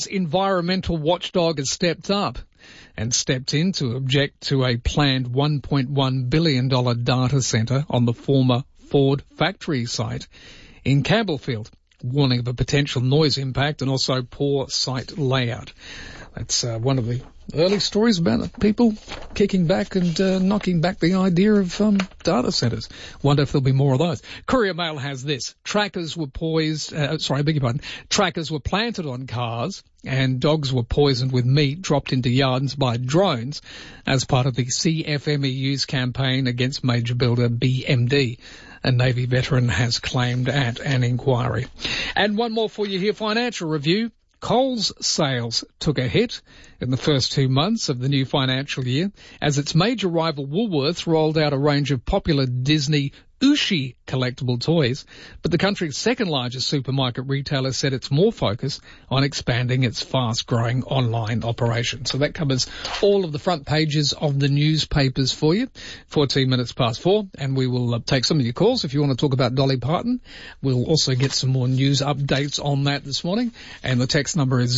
Environmental watchdog has stepped up and stepped in to object to a planned $1.1 billion data centre on the former Ford factory site in Campbellfield, warning of a potential noise impact and also poor site layout. That's one of the early stories about people kicking back and knocking back the idea of data centres. Wonder if there'll be more of those. Courier Mail has this. Trackers were Trackers were planted on cars and dogs were poisoned with meat dropped into yards by drones as part of the CFMEU's campaign against major builder BMD. A Navy veteran has claimed at an inquiry. And one more for you here, Financial Review. Coles sales took a hit in the first 2 months of the new financial year as its major rival Woolworths rolled out a range of popular Disney Ooshie collectible toys, but the country's second largest supermarket retailer said it's more focused on expanding its fast-growing online operation. So that covers all of the front pages of the newspapers for you. 14 minutes past 4, and we will take some of your calls if you want to talk about Dolly Parton. We'll also get some more news updates on that this morning, and the text number is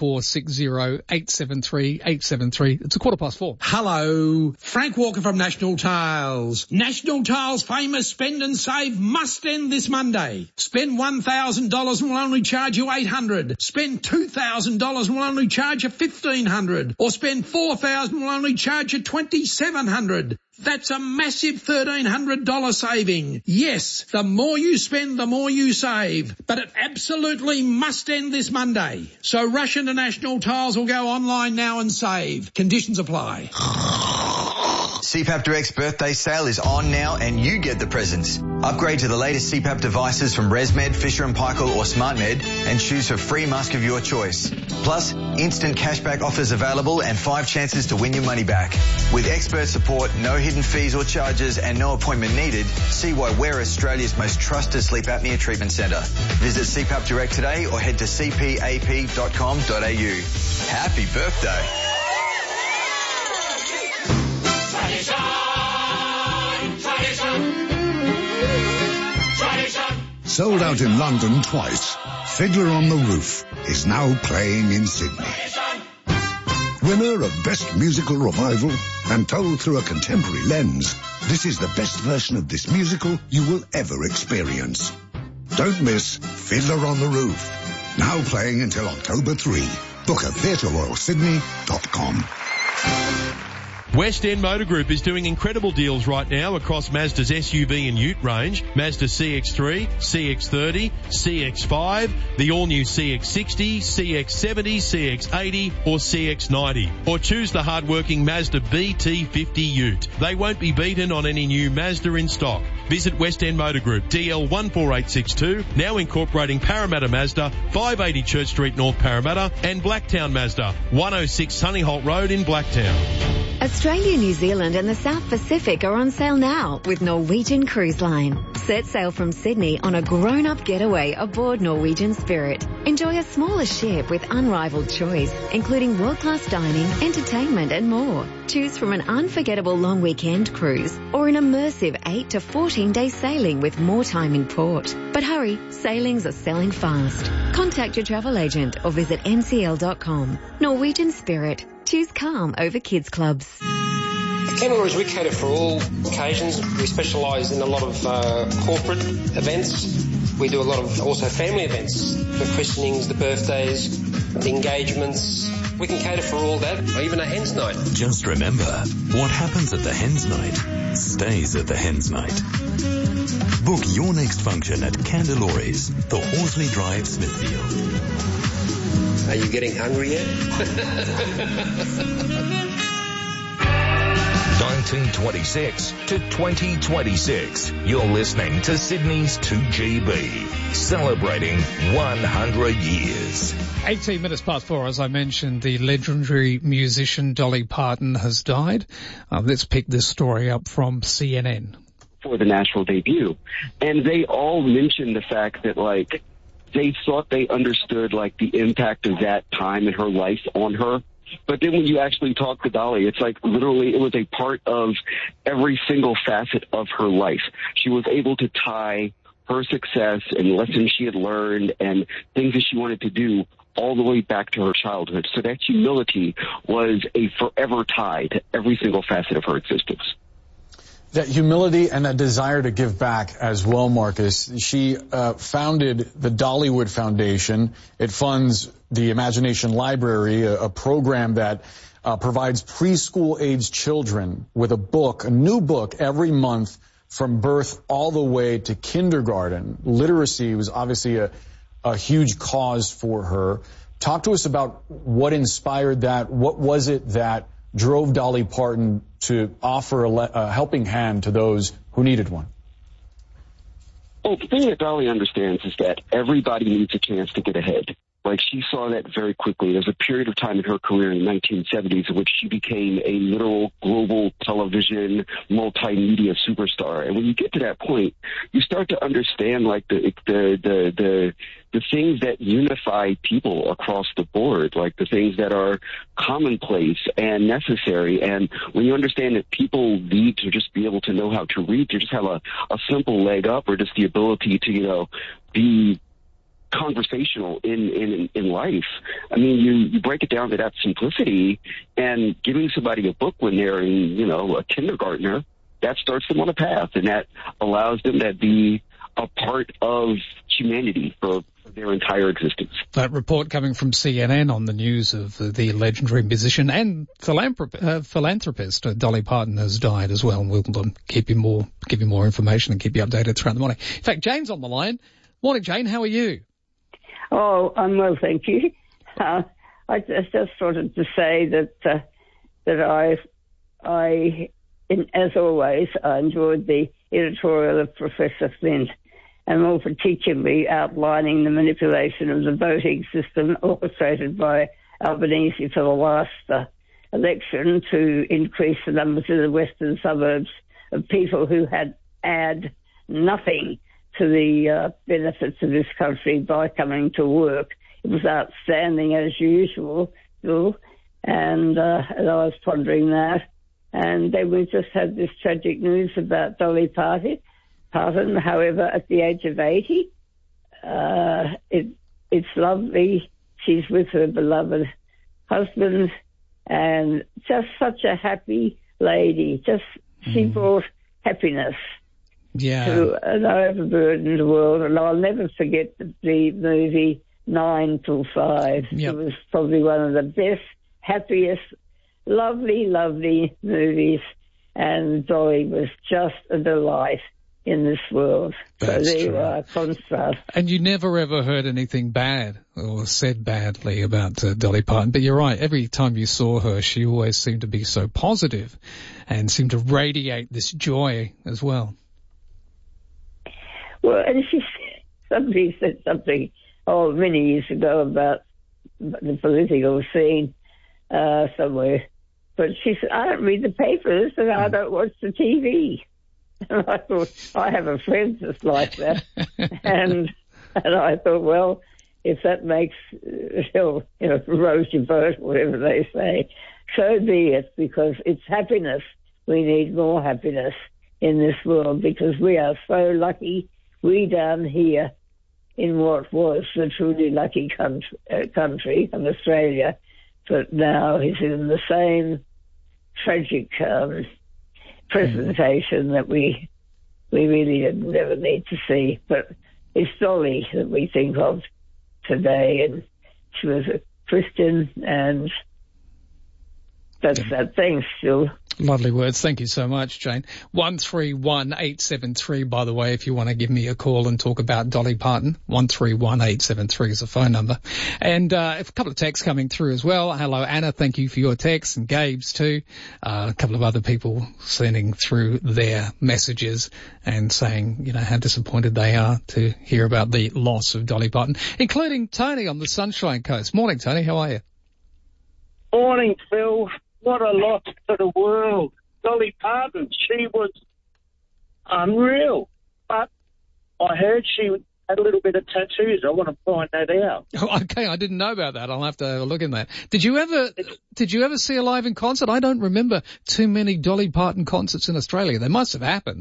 0460-873-873. It's 4:15. Hello, Frank Walker from National Tiles. National Tiles' famous spend and save must end this Monday. Spend $1,000 and we'll only charge you $800. Spend $2,000 and we'll only charge you $1,500. Or spend $4,000 and we'll only charge you $2,700. That's a massive $1,300 saving. Yes, the more you spend, the more you save. But it absolutely must end this Monday. So rush into National Tiles or go online now and save. Conditions apply. CPAP Direct's birthday sale is on now and you get the presents. Upgrade to the latest CPAP devices from ResMed, Fisher & Paykel or SmartMed and choose a free mask of your choice. Plus, instant cashback offers available and 5 chances to win your money back. With expert support, no hidden fees or charges and no appointment needed, see why we're Australia's most trusted sleep apnea treatment centre. Visit CPAP Direct today or head to cpap.com.au. Happy birthday. Sold out in London twice, Fiddler on the Roof is now playing in Sydney. Winner of Best Musical Revival and told through a contemporary lens, this is the best version of this musical you will ever experience. Don't miss Fiddler on the Roof, now playing until October 3. Book at theatreroyalsydney.com. West End Motor Group is doing incredible deals right now across Mazda's SUV and Ute range, Mazda CX-3, CX-30, CX-5, the all-new CX-60, CX-70, CX-80 or CX-90. Or choose the hard-working Mazda BT50 Ute. They won't be beaten on any new Mazda in stock. Visit West End Motor Group, DL 14862, now incorporating Parramatta Mazda, 580 Church Street, North Parramatta, and Blacktown Mazda, 106 Sunnyholt Road in Blacktown. Australia, New Zealand and the South Pacific are on sale now with Norwegian Cruise Line. Set sail from Sydney on a grown-up getaway aboard Norwegian Spirit. Enjoy a smaller ship with unrivaled choice, including world-class dining, entertainment and more. Choose from an unforgettable long weekend cruise or an immersive 8 to 14-day sailing with more time in port. But hurry, sailings are selling fast. Contact your travel agent or visit ncl.com. Norwegian Spirit. Choose calm over kids clubs. At Campbell Rouge, we cater for all occasions. We specialise in a lot of corporate events. We do a lot of also family events, the christenings, the birthdays, the engagements. We can cater for all that, or even a hen's night. Just remember, what happens at the hen's night stays at the hen's night. Book your next function at Candelori's, the Horsley Drive, Smithfield. Are you getting hungry yet? 1926 to 2026. You're listening to Sydney's 2GB, celebrating 100 years. 18 minutes past 4, as I mentioned, the legendary musician Dolly Parton has died. Let's pick this story up from CNN. For the national debut. And they all mentioned the fact that, like, they thought they understood, like, the impact of that time in her life on her. But then when you actually talk to Dolly, it's like literally it was a part of every single facet of her life. She was able to tie her success and lessons she had learned and things that she wanted to do all the way back to her childhood. So that humility was a forever tie to every single facet of her existence. That humility and that desire to give back as well, Marcus. She founded the Dollywood Foundation. It funds the Imagination Library, a program that provides preschool-age children with a new book every month from birth all the way to kindergarten. Literacy was obviously a huge cause for her. Talk to us about what inspired that. What was it that drove Dolly Parton to offer a helping hand to those who needed one? Well, the thing that Dolly understands is that everybody needs a chance to get ahead. Like, she saw that very quickly. There's a period of time in her career in the 1970s in which she became a literal global television multimedia superstar. And when you get to that point, you start to understand, like, the things that unify people across the board, like the things that are commonplace and necessary. And when you understand that people need to just be able to know how to read, to just have a simple leg up, or just the ability to, you know, be conversational in life. I mean, you break it down to that simplicity, and giving somebody a book when they're in, you know, a kindergartner, that starts them on a path, and that allows them to be a part of humanity for their entire existence. That report coming from CNN on the news of the legendary musician and philanthropist Dolly Parton has died as well, and we'll give you more information and keep you updated throughout the morning. In fact, Jane's on the line. Morning, Jane. How are you? Oh, I'm well, thank you. I just wanted to say that I, as always, I enjoyed the editorial of Professor Flint, and more particularly outlining the manipulation of the voting system orchestrated by Albanese for the last election to increase the numbers in the western suburbs of people who had add nothing to the benefits of this country by coming to work. It was outstanding as usual, Bill, and I was pondering that. And then we just had this tragic news about Dolly Parton. However, at the age of 80, it's lovely. She's with her beloved husband, and just such a happy lady. She brought happiness to an overburdened world, and I'll never forget the movie 9 till 5. Yep. It was probably one of the best, happiest, lovely movies, and Dolly was just a delight in this world. That's so there true. You are, contrast. And you never ever heard anything bad or said badly about Dolly Parton, but you're right, every time you saw her, she always seemed to be so positive and seemed to radiate this joy as well. Well, and somebody said something, many years ago about the political scene somewhere. But she said, I don't read the papers and I don't watch the TV. And I thought, I have a friend that's like that. and I thought, well, if that makes, rows your boat, whatever they say, so be it, because it's happiness. We need more happiness in this world because we are so lucky. We down here in what was the truly lucky country of Australia, but now is in the same tragic presentation that we really never need to see. But it's Dolly that we think of today, and she was a Christian, and that's that thing still. Lovely words. Thank you so much, Jane. 131873, by the way, if you want to give me a call and talk about Dolly Parton. 131873 is the phone number. And a couple of texts coming through as well. Hello, Anna. Thank you for your text, and Gabe's too. A couple of other people sending through their messages and saying, how disappointed they are to hear about the loss of Dolly Parton, including Tony on the Sunshine Coast. Morning, Tony. How are you? Morning, Phil. What a loss to the world. Dolly Parton, she was unreal. But I heard she had a little bit of tattoos. I want to find that out. Oh, okay, I didn't know about that. I'll have to have a look in that. Did you ever see her live in concert? I don't remember too many Dolly Parton concerts in Australia. They must have happened.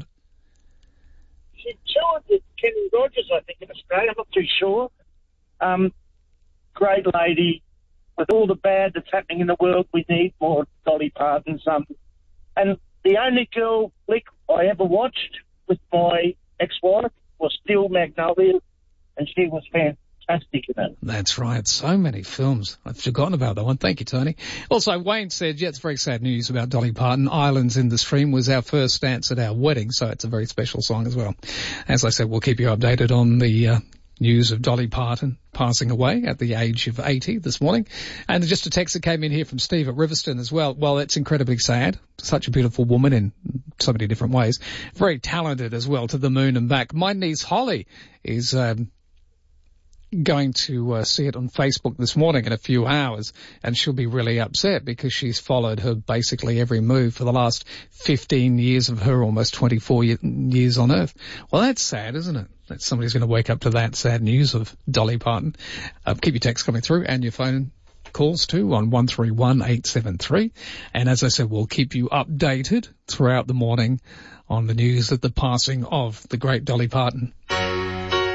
She toured with Kenny Rogers, I think, in Australia. I'm not too sure. great lady. With all the bad that's happening in the world, we need more Dolly Parton. And the only girl flick I ever watched with my ex-wife was Steel Magnolias, and she was fantastic in it. That's right. So many films. I've forgotten about that one. Thank you, Tony. Also, Wayne said, yeah, it's very sad news about Dolly Parton. Islands in the Stream was our first dance at our wedding, so it's a very special song as well. As I said, we'll keep you updated on the news of Dolly Parton passing away at the age of 80 this morning. And just a text that came in here from Steve at Riverstone as well. Well, it's incredibly sad. Such a beautiful woman in so many different ways. Very talented as well, to the moon and back. My niece Holly is going to see it on Facebook this morning in a few hours, and she'll be really upset because she's followed her basically every move for the last 15 years of her almost 24 years on Earth. Well, that's sad, isn't it? That somebody's going to wake up to that sad news of Dolly Parton. Keep your texts coming through and your phone calls too on 131873. And as I said, we'll keep you updated throughout the morning on the news of the passing of the great Dolly Parton.